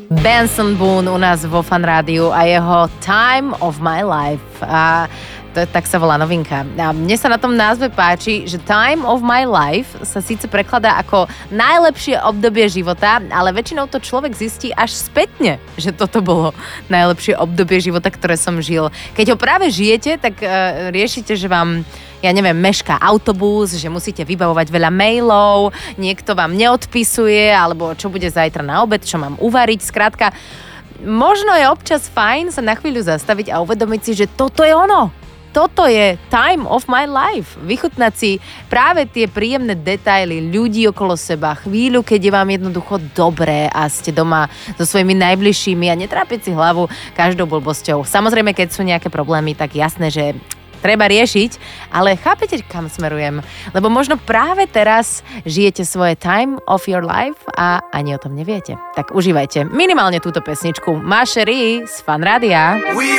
Benson Boone u nás vo Fan Rádiu a jeho Time of My Life. A tak sa volá novinka. A mne sa na tom názve páči, že Time of My Life sa síce prekladá ako najlepšie obdobie života, ale väčšinou to človek zistí až spätne, že toto bolo najlepšie obdobie života, ktoré som žil. Keď ho práve žijete, tak riešite, že vám mešká autobus, že musíte vybavovať veľa mailov, niekto vám neodpisuje, alebo čo bude zajtra na obed, čo mám uvariť, skrátka. Možno je občas fajn sa na chvíľu zastaviť a uvedomiť si, že toto je ono. Toto je time of my life. Vychutnať si práve tie príjemné detaily ľudí okolo seba, chvíľu, keď je vám jednoducho dobré a ste doma so svojimi najbližšími a netrápiť si hlavu každou blbosťou. Samozrejme, keď sú nejaké problémy, tak jasné, že treba riešiť, ale chápete, kam smerujem? Lebo možno práve teraz žijete svoje time of your life a ani o tom neviete. Tak užívajte minimálne túto pesničku Mašery z Fan Rádia.